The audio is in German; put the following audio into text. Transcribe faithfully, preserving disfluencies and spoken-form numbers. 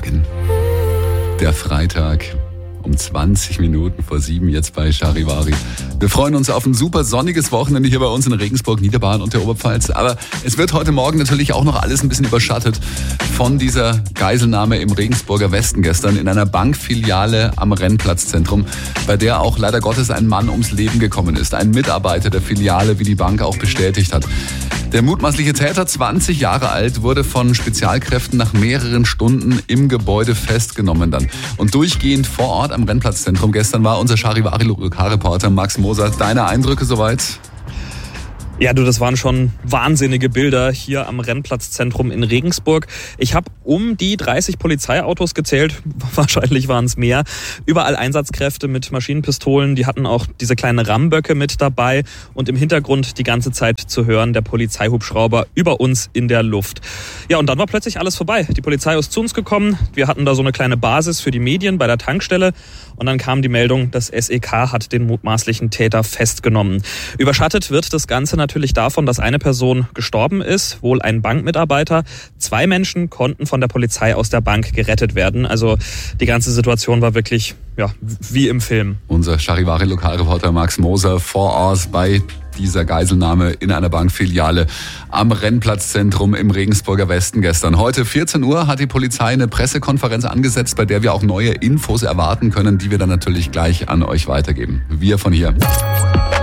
Morgen. Der Freitag um zwanzig Minuten vor sieben jetzt bei Charivari. Wir freuen uns auf ein super sonniges Wochenende hier bei uns in Regensburg, Niederbayern und der Oberpfalz. Aber es wird heute Morgen natürlich auch noch alles ein bisschen überschattet von dieser Geiselnahme im Regensburger Westen gestern in einer Bankfiliale am Rennplatzzentrum, bei der auch leider Gottes ein Mann ums Leben gekommen ist. Ein Mitarbeiter der Filiale, wie die Bank auch bestätigt hat. Der mutmaßliche Täter, zwanzig Jahre alt, wurde von Spezialkräften nach mehreren Stunden im Gebäude festgenommen dann. Und durchgehend vor Ort am Rennplatzzentrum gestern war unser Charivari-Lokalreporter Max Moser. Deine Eindrücke soweit? Ja, du, das waren schon wahnsinnige Bilder hier am Rennplatzzentrum in Regensburg. Ich habe um die dreißig Polizeiautos gezählt, wahrscheinlich waren es mehr. Überall Einsatzkräfte mit Maschinenpistolen, die hatten auch diese kleinen Ramböcke mit dabei und im Hintergrund die ganze Zeit zu hören der Polizeihubschrauber über uns in der Luft. Ja, und dann war plötzlich alles vorbei. Die Polizei ist zu uns gekommen, wir hatten da so eine kleine Basis für die Medien bei der Tankstelle und dann kam die Meldung, das S E K hat den mutmaßlichen Täter festgenommen. Überschattet wird das Ganze natürlich davon, dass eine Person gestorben ist, wohl ein Bankmitarbeiter. Zwei Menschen konnten von der Polizei aus der Bank gerettet werden. Also die ganze Situation war wirklich ja, wie im Film. Unser Charivari-Lokalreporter Max Moser vor Ort bei dieser Geiselnahme in einer Bankfiliale am Rennplatzzentrum im Regensburger Westen gestern. Heute vierzehn Uhr hat die Polizei eine Pressekonferenz angesetzt, bei der wir auch neue Infos erwarten können, die wir dann natürlich gleich an euch weitergeben. Wir von hier.